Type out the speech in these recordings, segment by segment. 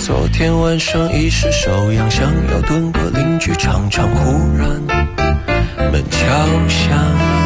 昨天晚上一时手痒，想要蹲个邻居唱唱，忽然门敲响。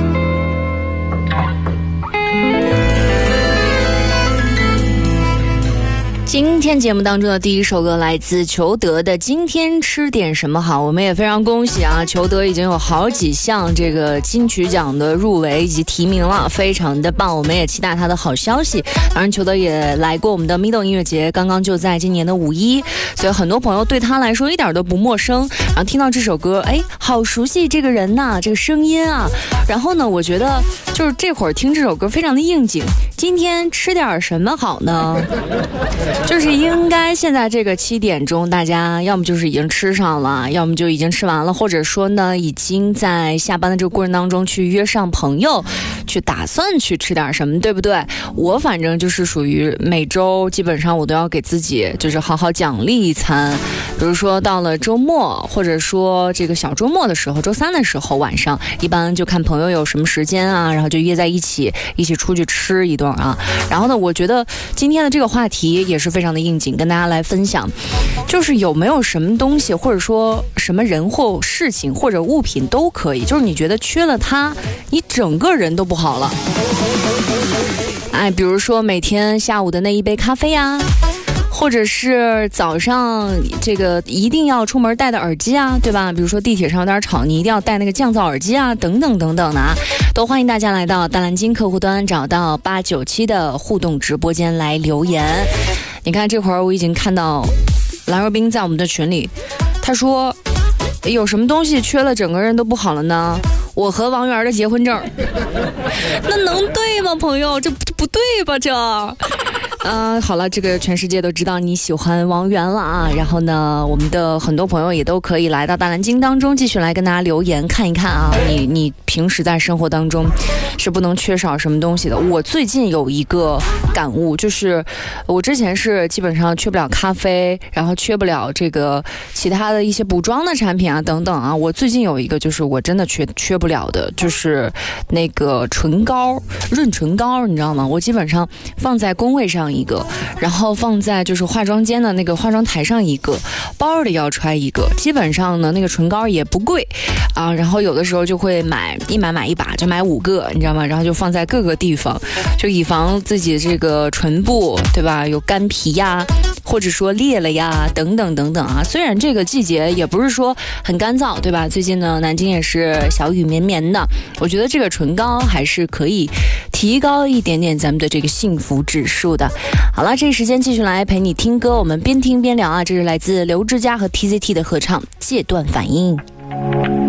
今天节目当中的第一首歌来自裘德的《今天吃点什么好》，我们也非常恭喜啊，裘德已经有好几项这个金曲奖的入围以及提名了，非常的棒，我们也期待他的好消息。当然裘德也来过我们的 Middle 音乐节，刚刚就在今年的5·1，所以很多朋友对他来说一点都不陌生，然后听到这首歌，哎，好熟悉这个人呐，这个声音啊，然后呢我觉得就是这会儿听这首歌非常的应景，今天吃点什么好呢？就是应该现在这个7点钟，大家要么就是已经吃上了，要么就已经吃完了，或者说呢已经在下班的这个过程当中去约上朋友，去打算去吃点什么，对不对？我反正就是属于每周基本上我都要给自己就是好好奖励一餐，比如说到了周末，或者说这个小周末的时候，周3的时候晚上，一般就看朋友有什么时间啊，然后就约在一起出去吃一顿啊。然后呢，我觉得今天的这个话题也是非常的应景，跟大家来分享，就是有没有什么东西，或者说什么人或事情或者物品都可以，就是你觉得缺了它，你整个人都不好了。哎，比如说每天下午的那一杯咖啡啊，或者是早上这个一定要出门戴的耳机啊，对吧？比如说地铁上有点吵，你一定要戴那个降噪耳机啊，等等等等的啊，都欢迎大家来到大蓝鲸客户端，找到897的互动直播间来留言。你看这会儿我已经看到蓝若冰在我们的群里，他说有什么东西缺了整个人都不好了呢？我和王源的结婚证。那能对吗，朋友？这不对吧？这好了，这个全世界都知道你喜欢王源了啊。然后呢，我们的很多朋友也都可以来到大蓝鲸当中，继续来跟大家留言看一看啊。你平时在生活当中是不能缺少什么东西的。我最近有一个感悟，就是我之前是基本上缺不了咖啡，然后缺不了这个其他的一些补妆的产品啊等等啊。我最近有一个就是我真的缺不了的，就是那个唇膏，润唇膏，你知道吗？我基本上放在工位上一个，然后放在就是化妆间的那个化妆台上一个，包里要揣一个。基本上呢，那个唇膏也不贵啊，然后有的时候就会买一把，就买5个，你知道吗？然后就放在各个地方，就以防自己这个唇部，对吧？有干皮呀，或者说裂了呀，等等等等啊。虽然这个季节也不是说很干燥，对吧？最近呢，南京也是小雨绵绵的，我觉得这个唇膏还是可以提高一点点咱们的这个幸福指数的。好了，这个时间继续来陪你听歌，我们边听边聊啊。这是来自刘志佳和 TZT 的合唱《戒断反应》。